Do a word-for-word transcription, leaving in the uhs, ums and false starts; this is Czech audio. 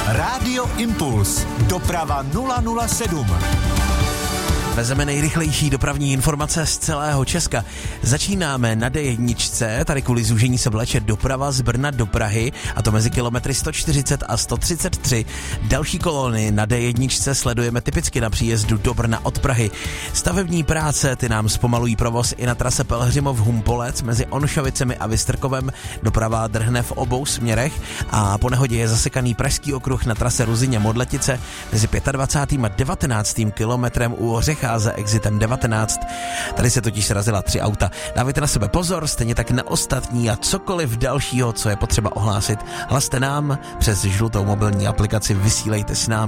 Rádio Impuls. Doprava nula nula sedm. Vezeme nejrychlejší dopravní informace z celého Česka. Začínáme na D jedna, tady kvůli zúžení se vleče doprava z Brna do Prahy, a to mezi kilometry sto čtyřicet a sto třicet tři. Další kolony na D jedna sledujeme typicky na příjezdu do Brna od Prahy. Stavební práce, ty nám zpomalují provoz i na trase Pelhřimov-Humpolec mezi Onšovicemi a Vystrkovem. Doprava drhne v obou směrech a po nehodě je zasekaný pražský okruh na trase Ruzyně-Modletice mezi dvacátým pátým a devatenáctým kilometrem u Ořecha za exitem devatenáct. Tady se totiž srazila tři auta. Dávejte na sebe pozor, stejně tak na ostatní, a cokoliv dalšího, co je potřeba ohlásit, hlaste nám přes žlutou mobilní aplikaci, vysílejte s námi.